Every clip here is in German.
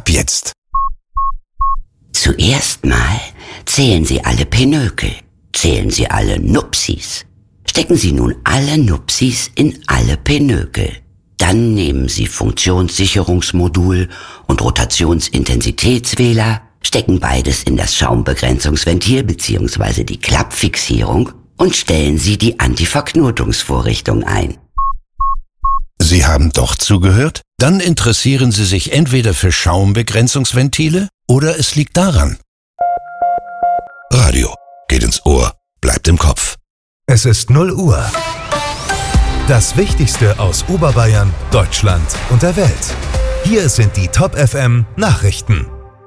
Ab jetzt. Zuerst mal zählen Sie alle Pinökel, zählen Sie alle Nupsis. Stecken Sie nun alle Nupsis in alle Pinökel. Dann nehmen Sie Funktionssicherungsmodul und Rotationsintensitätswähler, stecken beides in das Schaumbegrenzungsventil bzw. die Klappfixierung und stellen Sie die Antiverknotungsvorrichtung ein. Sie haben doch zugehört? Dann interessieren Sie sich entweder für Schaumbegrenzungsventile oder es liegt daran. Radio geht ins Ohr, bleibt im Kopf. Es ist 0 Uhr. Das Wichtigste aus Oberbayern, Deutschland und der Welt. Hier sind die Top FM Nachrichten.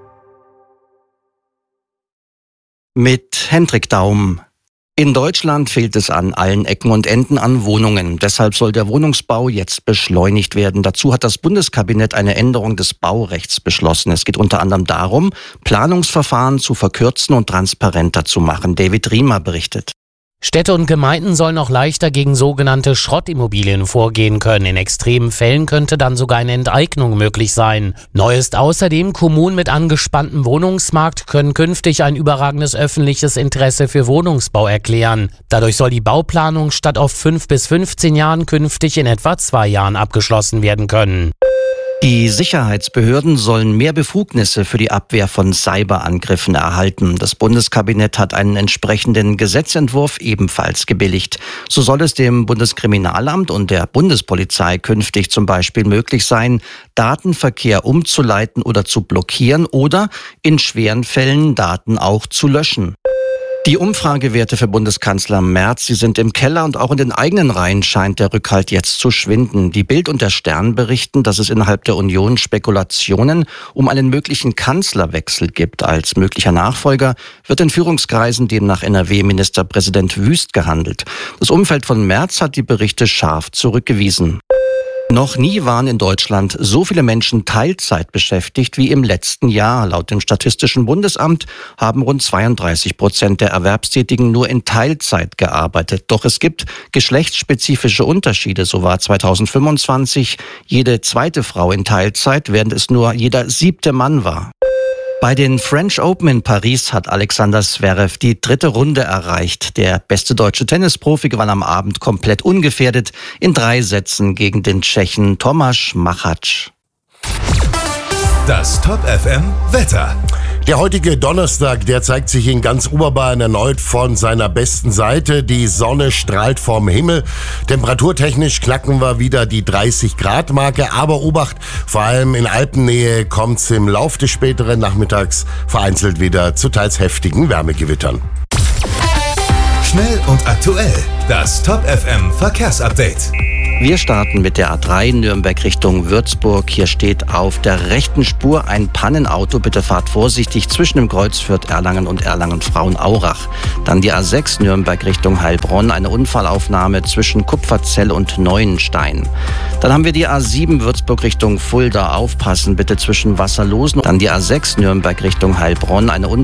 Mit Hendrik Daum. In Deutschland fehlt es an allen Ecken und Enden an Wohnungen. Deshalb soll der Wohnungsbau jetzt beschleunigt werden. Dazu hat das Bundeskabinett eine Änderung des Baurechts beschlossen. Es geht unter anderem darum, Planungsverfahren zu verkürzen und transparenter zu machen. David Riemer berichtet. Städte und Gemeinden sollen noch leichter gegen sogenannte Schrottimmobilien vorgehen können. In extremen Fällen könnte dann sogar eine Enteignung möglich sein. Neu ist außerdem, Kommunen mit angespanntem Wohnungsmarkt können künftig ein überragendes öffentliches Interesse für Wohnungsbau erklären. Dadurch soll die Bauplanung statt auf 5 bis 15 Jahren künftig in etwa 2 Jahren abgeschlossen werden können. Die Sicherheitsbehörden sollen mehr Befugnisse für die Abwehr von Cyberangriffen erhalten. Das Bundeskabinett hat einen entsprechenden Gesetzentwurf ebenfalls gebilligt. So soll es dem Bundeskriminalamt und der Bundespolizei künftig zum Beispiel möglich sein, Datenverkehr umzuleiten oder zu blockieren oder in schweren Fällen Daten auch zu löschen. Die Umfragewerte für Bundeskanzler Merz, sie sind im Keller und auch in den eigenen Reihen scheint der Rückhalt jetzt zu schwinden. Die Bild und der Stern berichten, dass es innerhalb der Union Spekulationen um einen möglichen Kanzlerwechsel gibt. Als möglicher Nachfolger wird in Führungskreisen demnach NRW-Ministerpräsident Wüst gehandelt. Das Umfeld von Merz hat die Berichte scharf zurückgewiesen. Noch nie waren in Deutschland so viele Menschen Teilzeit beschäftigt wie im letzten Jahr. Laut dem Statistischen Bundesamt haben rund 32% der Erwerbstätigen nur in Teilzeit gearbeitet. Doch es gibt geschlechtsspezifische Unterschiede. So war 2025 jede zweite Frau in Teilzeit, während es nur jeder 7. Mann war. Bei den French Open in Paris hat Alexander Zverev die 3. Runde erreicht. Der beste deutsche Tennisprofi gewann am Abend komplett ungefährdet in 3 Sätzen gegen den Tschechen Tomáš Machač. Das Top FM Wetter. Der heutige Donnerstag, der zeigt sich in ganz Oberbayern erneut von seiner besten Seite. Die Sonne strahlt vom Himmel. Temperaturtechnisch knacken wir wieder die 30-Grad-Marke. Aber Obacht, vor allem in Alpennähe kommt es im Laufe des späteren Nachmittags vereinzelt wieder zu teils heftigen Wärmegewittern. Schnell und aktuell. Das Top FM Verkehrsupdate. Wir starten mit der A3 Nürnberg Richtung Würzburg. Hier steht auf der rechten Spur ein Pannenauto. Bitte fahrt vorsichtig zwischen dem Kreuz Fürth-Erlangen und Erlangen-Frauenaurach. Dann die A6 Nürnberg Richtung Heilbronn. Eine Unfallaufnahme zwischen Kupferzell und Neuenstein. Dann haben wir die A7 Würzburg Richtung Fulda. Aufpassen bitte zwischen Wasserlosen. Dann die A6 Nürnberg Richtung Heilbronn. Eine